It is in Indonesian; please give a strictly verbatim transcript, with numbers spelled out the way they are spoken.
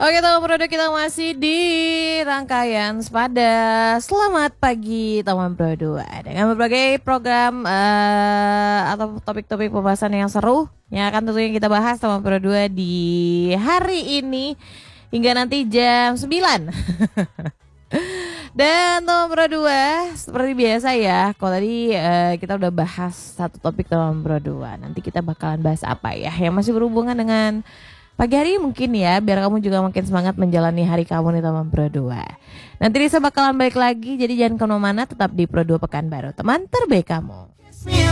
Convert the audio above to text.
Oke, teman produk, kita masih di rangkaian Sepada. Selamat pagi teman produk, dengan berbagai program uh, atau topik-topik pembahasan yang seru yang akan tentunya kita bahas teman produk di hari ini hingga nanti jam sembilan. Dan teman berdua, seperti biasa ya, kalau tadi uh, kita udah bahas satu topik teman berdua, nanti kita bakalan bahas apa ya, yang masih berhubungan dengan pagi hari mungkin ya, biar kamu juga makin semangat menjalani hari kamu nih teman berdua. Nanti Risa bakalan balik lagi, jadi jangan kemana-mana, tetap di Pro dua Pekanbaru, teman terbaik kamu.